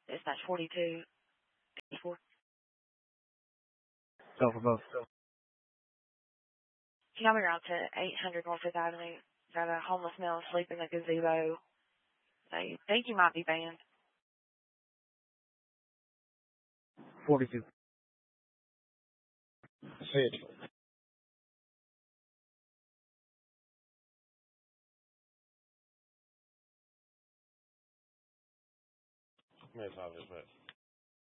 Dispatch 42. Go for both. Can y'all be around to 800 North Fifth Avenue? Got a homeless male asleep in the gazebo. They think you might be banned. 42. Say it. Yes, obviously.